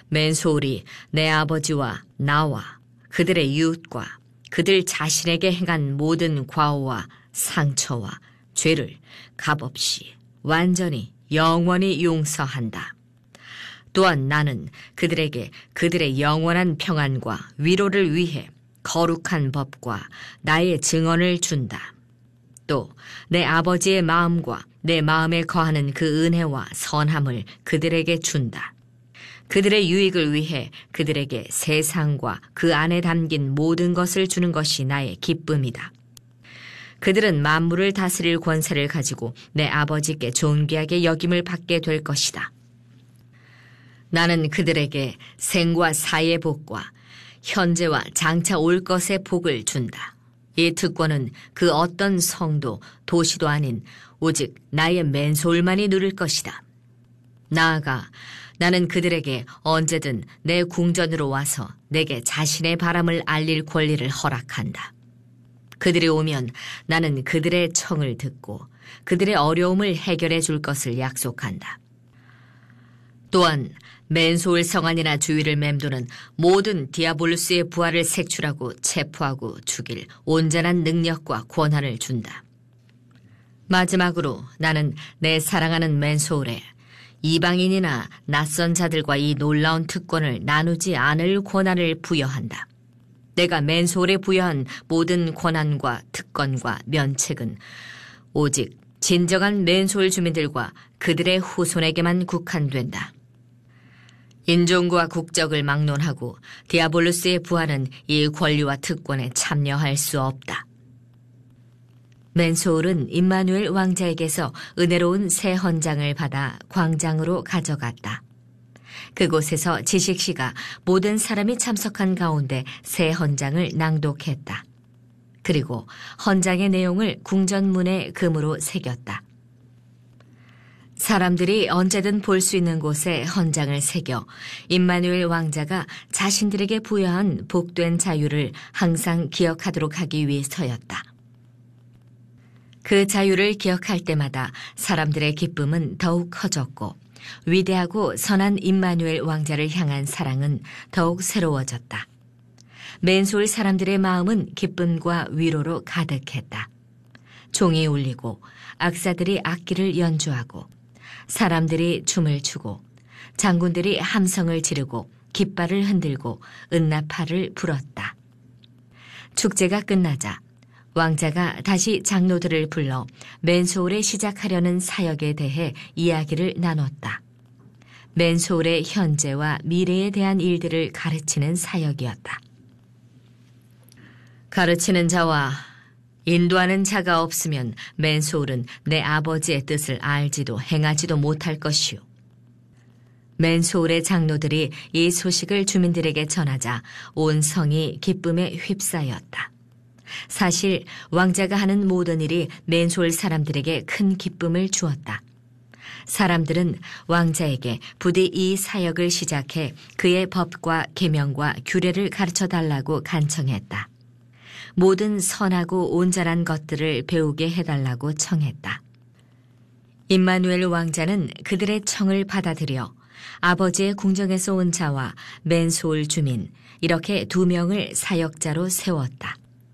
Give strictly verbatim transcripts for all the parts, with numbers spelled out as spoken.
맨소울이 내 아버지와 나와 그들의 이웃과 그들 자신에게 행한 모든 과오와 상처와 죄를 값없이 완전히 영원히 용서한다. 또한 나는 그들에게 그들의 영원한 평안과 위로를 위해 거룩한 법과 나의 증언을 준다. 또 내 아버지의 마음과 내 마음에 거하는 그 은혜와 선함을 그들에게 준다. 그들의 유익을 위해 그들에게 세상과 그 안에 담긴 모든 것을 주는 것이 나의 기쁨이다. 그들은 만물을 다스릴 권세를 가지고 내 아버지께 존귀하게 여김을 받게 될 것이다. 나는 그들에게 생과 사의 복과 현재와 장차 올 것의 복을 준다. 이 특권은 그 어떤 성도, 도시도 아닌 오직 나의 맨소울만이 누릴 것이다. 나아가 나는 그들에게 언제든 내 궁전으로 와서 내게 자신의 바람을 알릴 권리를 허락한다. 그들이 오면 나는 그들의 청을 듣고 그들의 어려움을 해결해 줄 것을 약속한다. 또한 맨소울 성안이나 주위를 맴도는 모든 디아볼루스의 부하를 색출하고 체포하고 죽일 온전한 능력과 권한을 준다. 마지막으로 나는 내 사랑하는 맨소울에 이방인이나 낯선 자들과 이 놀라운 특권을 나누지 않을 권한을 부여한다. 내가 맨소울에 부여한 모든 권한과 특권과 면책은 오직 진정한 맨소울 주민들과 그들의 후손에게만 국한된다. 인종과 국적을 막론하고 디아볼루스의 부하는 이 권리와 특권에 참여할 수 없다. 맨소울은 임마누엘 왕자에게서 은혜로운 새 헌장을 받아 광장으로 가져갔다. 그곳에서 지식씨가 모든 사람이 참석한 가운데 새 헌장을 낭독했다. 그리고 헌장의 내용을 궁전문에 금으로 새겼다. 사람들이 언제든 볼 수 있는 곳에 헌장을 새겨 임마누엘 왕자가 자신들에게 부여한 복된 자유를 항상 기억하도록 하기 위해서였다. 그 자유를 기억할 때마다 사람들의 기쁨은 더욱 커졌고 위대하고 선한 임마누엘 왕자를 향한 사랑은 더욱 새로워졌다. 맨소울 사람들의 마음은 기쁨과 위로로 가득했다. 종이 울리고 악사들이 악기를 연주하고 사람들이 춤을 추고 장군들이 함성을 지르고 깃발을 흔들고 은나팔을 불었다. 축제가 끝나자 왕자가 다시 장로들을 불러 맨소울에 시작하려는 사역에 대해 이야기를 나눴다. 맨소울의 현재와 미래에 대한 일들을 가르치는 사역이었다. 가르치는 자와 인도하는 자가 없으면 맨소울은 내 아버지의 뜻을 알지도 행하지도 못할 것이요. 맨소울의 장로들이 이 소식을 주민들에게 전하자 온 성이 기쁨에 휩싸였다. 사실 왕자가 하는 모든 일이 맨소울 사람들에게 큰 기쁨을 주었다. 사람들은 왕자에게 부디 이 사역을 시작해 그의 법과 계명과 규례를 가르쳐달라고 간청했다. 모든 선하고 온전한 것들을 배우게 해달라고 청했다. 임마누엘 왕자는 그들의 청을 받아들여 아버지의 궁정에서 온 자와 맨소울 주민 이렇게 두 명을 사역자로 세웠다.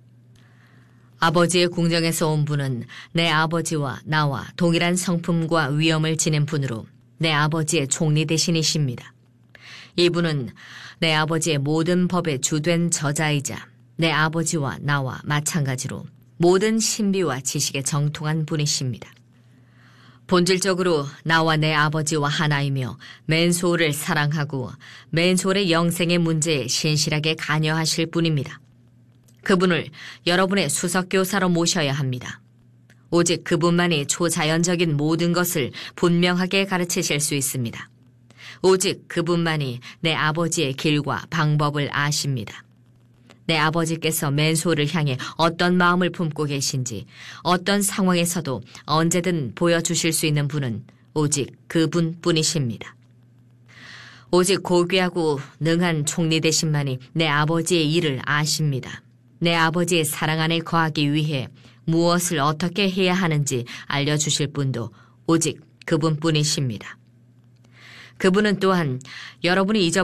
아버지의 궁정에서 온 분은 내 아버지와 나와 동일한 성품과 위엄을 지닌 분으로 내 아버지의 총리 대신이십니다. 이분은 내 아버지의 모든 법의 주된 저자이자 내 아버지와 나와 마찬가지로 모든 신비와 지식에 정통한 분이십니다. 본질적으로 나와 내 아버지와 하나이며 맨소울을 사랑하고 맨소울의 영생의 문제에 신실하게 관여하실 분입니다. 그분을 여러분의 수석교사로 모셔야 합니다. 오직 그분만이 초자연적인 모든 것을 분명하게 가르치실 수 있습니다. 오직 그분만이 내 아버지의 길과 방법을 아십니다. 내 아버지께서 맨소울을 향해 어떤 마음을 품고 계신지 어떤 상황에서도 언제든 보여주실 수 있는 분은 오직 그분뿐이십니다. 오직 고귀하고 능한 총리 되신만이 내 아버지의 일을 아십니다. 내 아버지의 사랑 안에 거하기 위해 무엇을 어떻게 해야 하는지 알려주실 분도 오직 그분뿐이십니다. 그분은 또한 여러분이 잊어